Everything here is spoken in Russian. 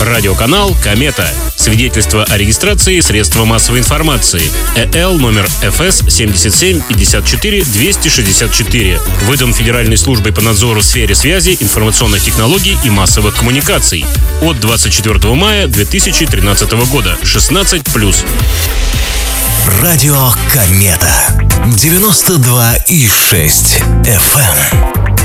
Радиоканал «Комета». Свидетельство о регистрации средства массовой информации. ЭЛ номер ФС 7754-264. Выдан Федеральной службой по надзору в сфере связи, информационных технологий и массовых коммуникаций. От 24 мая 2013 года. 16+. Радио «Комета». 92,6 FM.